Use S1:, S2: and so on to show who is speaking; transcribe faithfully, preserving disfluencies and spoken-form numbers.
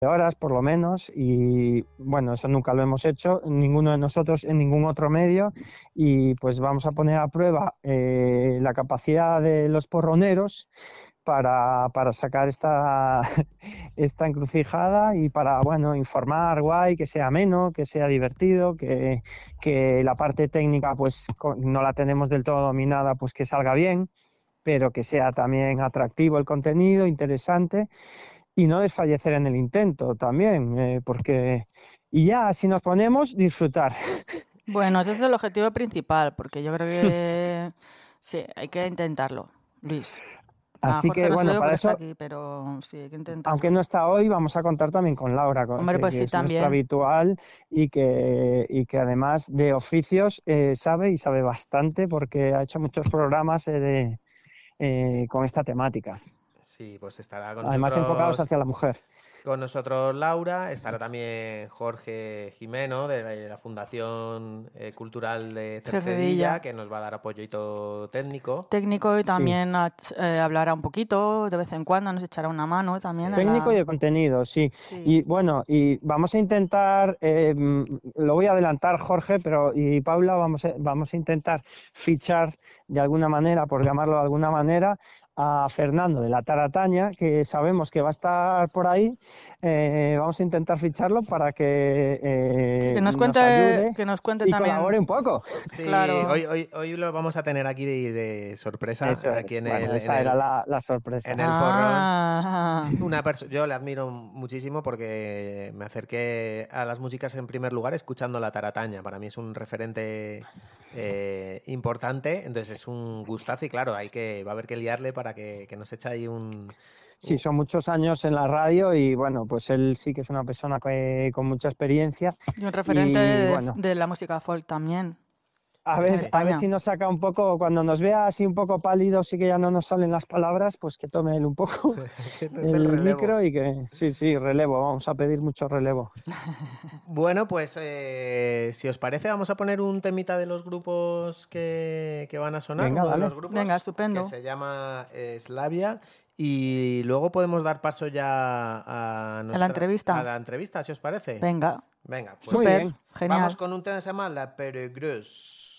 S1: horas por lo menos, y bueno, eso nunca lo hemos hecho, ninguno de nosotros en ningún otro medio, y pues vamos a poner a prueba eh, la capacidad de los porroneros para, para sacar esta, esta encrucijada y para, bueno, informar guay, que sea ameno, que sea divertido, que, que la parte técnica pues no la tenemos del todo dominada, pues que salga bien, pero que sea también atractivo el contenido, interesante, y no desfallecer en el intento también, eh, porque... Y ya, si nos ponemos, disfrutar.
S2: Bueno, ese es el objetivo principal, porque yo creo que sí, hay que intentarlo, Luis.
S1: Así
S2: A Jorge
S1: que,
S2: no se lo
S1: bueno,
S2: digo
S1: para
S2: porque está
S1: eso,
S2: aquí, pero sí, hay que intentarlo.
S1: aunque no está hoy, vamos a contar también con Laura,
S2: Hombre,
S1: que,
S2: pues
S1: que
S2: sí,
S1: es nuestra
S2: también.
S1: habitual y que, y que además de oficios eh, sabe y sabe bastante porque ha hecho muchos programas eh, de, eh, con esta temática.
S3: Sí, pues estará con
S1: Además enfocados
S3: nosotros,
S1: hacia la mujer.
S3: con nosotros Laura, estará también Jorge Jimeno de la, de la Fundación eh, Cultural de Cercedilla,
S2: Cercedilla,
S3: que nos va a dar apoyo técnico.
S2: técnico y también
S1: Sí.
S2: eh, hablará un poquito, de vez en cuando nos echará una mano también.
S3: Sí.
S2: En
S1: Técnico
S2: la...
S1: y de contenido, sí.
S2: sí.
S1: Y bueno, y vamos a intentar, eh, lo voy a adelantar, Jorge, pero y Paula, vamos a, vamos a intentar fichar de alguna manera, por llamarlo de alguna manera, a Fernando de la Tarataña, que sabemos que va a estar por ahí. Eh, vamos a intentar ficharlo para que, eh,
S2: Sí, que nos
S1: nos
S2: cuente,
S1: ayude
S2: que nos cuente
S1: y
S2: también.
S1: colabore un poco.
S3: Sí,
S2: Claro.
S3: hoy, hoy, hoy lo vamos a tener aquí de, de sorpresa.
S1: Eso
S3: Aquí
S1: es.
S3: en
S1: Bueno,
S3: el,
S1: esa
S3: en el,
S1: era la, la sorpresa.
S3: en el
S2: Ah.
S3: porrón. Una perso- yo le admiro muchísimo porque me acerqué a las músicas en primer lugar escuchando La Tarataña. Para mí es un referente eh, importante, entonces es un gustazo y claro, hay que, va a haber que liarle para que, que nos eche ahí un...
S1: Sí, son muchos años en la radio y bueno, pues él sí que es una persona que, con mucha experiencia.
S2: Y un referente
S1: Y
S2: de,
S1: bueno,
S2: de la música folk también.
S1: a
S2: En
S1: ver, a ver
S2: España.
S1: si nos saca un poco, cuando nos vea así un poco pálidos y que ya no nos salen las palabras, pues que tome él un poco
S3: que nos dé el
S1: el
S3: relevo.
S1: micro y que sí, sí, relevo, vamos a pedir mucho relevo.
S3: Bueno, pues eh, si os parece, vamos a poner un temita de los grupos que, que van a sonar.
S1: Venga,
S3: Uno de
S1: dale.
S3: los grupos
S2: Venga, estupendo.
S3: que se llama eh, Slavia. Y luego podemos dar paso ya a, nuestra,
S2: a la entrevista.
S3: A la entrevista, si os parece.
S2: Venga.
S3: Venga, pues
S2: Súper,
S1: bien.
S2: genial.
S3: Vamos con un tema que se llama La Peregreuse.